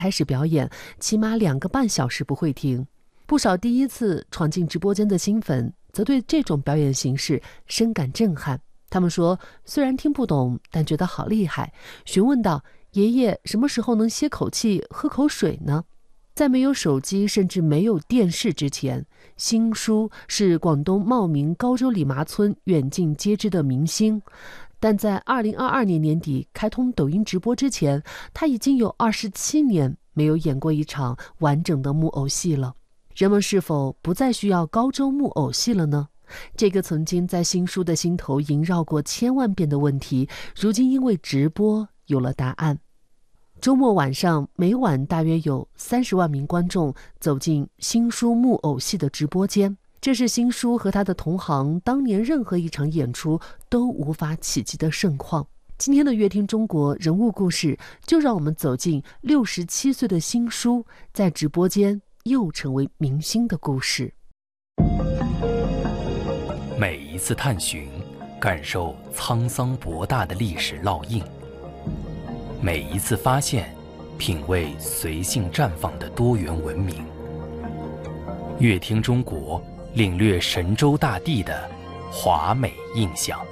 开始表演，起码2个半小时不会停。不少第一次闯进直播间的新粉则对这种表演形式深感震撼。他们说，虽然听不懂，但觉得好厉害，询问道：爷爷什么时候能歇口气喝口水呢？在没有手机甚至没有电视之前，新书是广东茂名高州李麻村远近皆知的明星，但在2022年年底开通抖音直播之前，他已经有27年没有演过一场完整的木偶戏了。人们是否不再需要高州木偶戏了呢？这个曾经在新书的心头萦绕过千万遍的问题，如今因为直播有了答案。周末晚上，每晚大约有30万名观众走进新书木偶戏的直播间，这是新书和他的同行当年任何一场演出都无法企及的盛况。今天的乐听中国人物故事，就让我们走进67岁的新书在直播间又成为明星的故事。 每一次探寻，感受沧桑博大的历史烙印；每一次发现，品味随性绽放的多元文明。乐听中国，领略神州大地的华美印象。